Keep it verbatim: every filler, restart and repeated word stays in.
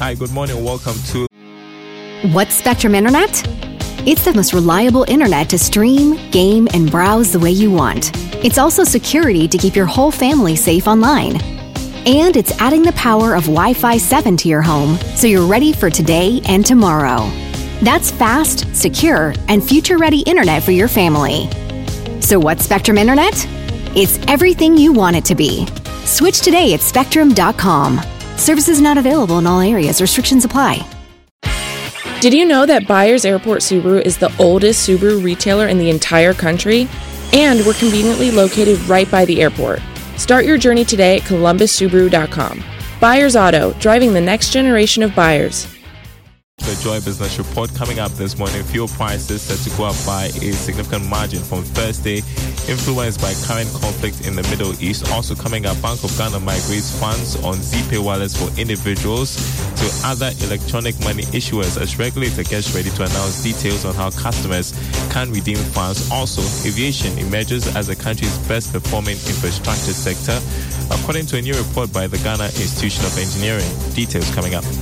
Hi, good morning. Welcome to... What's Spectrum Internet? It's the most reliable internet to stream, game, and browse the way you want. It's also security to keep your whole family safe online. And it's adding the power of Wi-Fi seven to your home so you're ready for today and tomorrow. That's fast, secure, and future-ready internet for your family. So what's Spectrum Internet? It's everything you want it to be. Switch today at spectrum dot com. Services not available in all areas. Restrictions apply. Did you know that Byers Airport Subaru is the oldest Subaru retailer in the entire country? And we're conveniently located right by the airport. Start your journey today at columbus subaru dot com. Byers Auto, driving the next generation of buyers. The Joy Business Report coming up this morning. Fuel prices set to go up by a significant margin from Thursday, influenced by current conflict in the Middle East. Also coming up, Bank of Ghana migrates funds on Z-Pay wallets for individuals to other electronic money issuers as regulator gets ready to announce details on how customers can redeem funds. Also, aviation emerges as the country's best performing infrastructure sector, according to a new report by the Ghana Institution of Engineering. Details coming up.